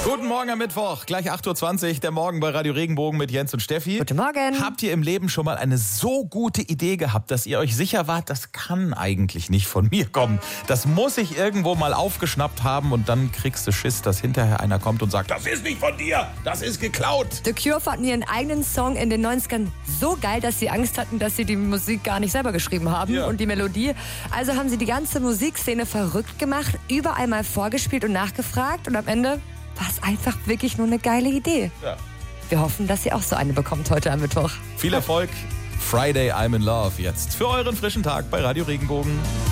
Guten Morgen am Mittwoch, gleich 8.20 Uhr, der Morgen bei Radio Regenbogen mit Jens und Steffi. Guten Morgen. Habt ihr im Leben schon mal eine so gute Idee gehabt, dass ihr euch sicher wart, das kann eigentlich nicht von mir kommen. Das muss ich irgendwo mal aufgeschnappt haben und dann kriegst du Schiss, dass hinterher einer kommt und sagt, das ist nicht von dir, das ist geklaut. The Cure fanden ihren eigenen Song in den 90ern so geil, dass sie Angst hatten, dass sie die Musik gar nicht selber geschrieben haben und die Melodie. Also haben sie die ganze Musikszene verrückt gemacht, überall mal vorgespielt und nachgefragt und am Ende war es einfach wirklich nur eine geile Idee. Ja. Wir hoffen, dass ihr auch so eine bekommt heute am Mittwoch. Viel Erfolg. Friday I'm in Love jetzt für euren frischen Tag bei Radio Regenbogen.